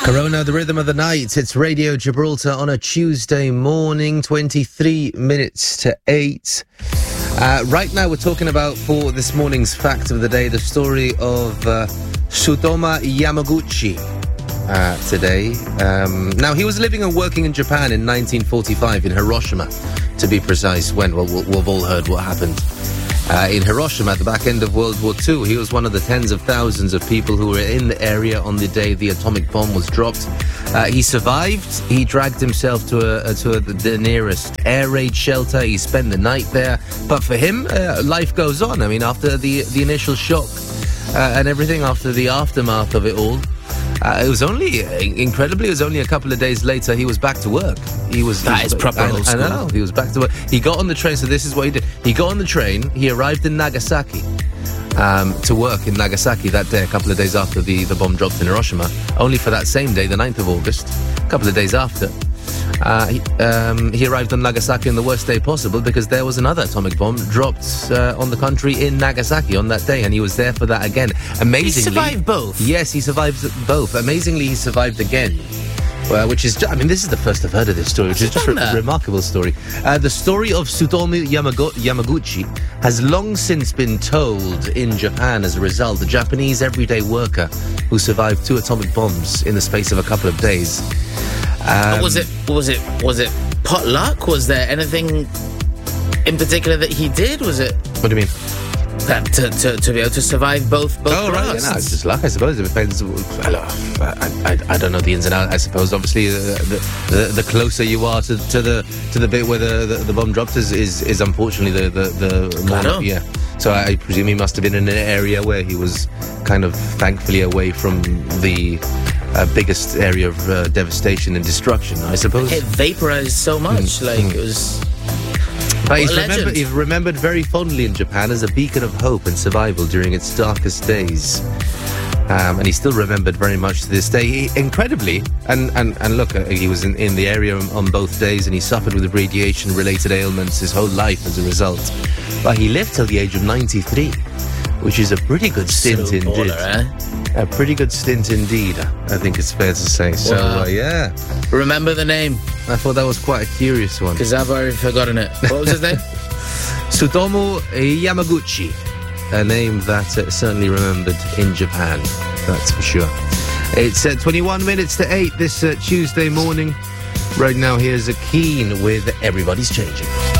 Corona, the rhythm of the night. It's Radio Gibraltar on a Tuesday morning, 23 minutes to 8. Right now we're talking about, for this morning's fact of the day, the story of Tsutomu Yamaguchi today. Now, he was living and working in Japan in 1945, in Hiroshima, to be precise, when, well, we've all heard what happened. In Hiroshima at the back end of World War II. He was one of the tens of thousands of people who were in the area on the day the atomic bomb was dropped. He survived. He dragged himself to the nearest air raid shelter. He spent the night there. But for him, life goes on. I mean, after the initial shock and everything, after the aftermath of it all, it was only a couple of days later he was back to work. That is proper old school. I know, he was back to work. He got on the train, so this is what he did. He got on the train, he arrived in Nagasaki to work in Nagasaki that day, a couple of days after the bomb dropped in Hiroshima, only for that same day, the 9th of August, a couple of days after. He arrived on Nagasaki on the worst day possible because there was another atomic bomb dropped on the country in Nagasaki on that day, and he was there for that again. Amazingly, he survived both? Yes, he survived both. Amazingly, he survived again. Which is, I mean, this is the first I've heard of this story, which is just a remarkable story. The story of Tsutomu Yamaguchi has long since been told in Japan as a result. The Japanese everyday worker who survived 2 atomic bombs in the space of a couple of days. Was it potluck? Was there anything in particular that he did? Was it? What do you mean? That to be able to survive both right. blasts? No, it's just luck, I suppose. It depends. I don't know the ins and outs. I suppose obviously the closer you are to the bit where the bomb dropped is unfortunately the more, yeah. So I presume he must have been in an area where he was kind of thankfully away from the biggest area of devastation and destruction, I suppose. It vaporized so much, it was. But he's remembered very fondly in Japan as a beacon of hope and survival during its darkest days. And he's still remembered very much to this day. Incredibly, and look, he was in the area on both days, and he suffered with radiation-related ailments his whole life as a result. But he lived till the age of 93, which is a pretty good stint indeed. A pretty good stint indeed, I think it's fair to say. Wow. So, yeah. Remember the name? I thought that was quite a curious one. Because I've already forgotten it. What was his name? Tsutomu Yamaguchi. A name that's certainly remembered in Japan, that's for sure. It's 21 minutes to 8 this Tuesday morning. Right now, here's a Keane with Everybody's Changing.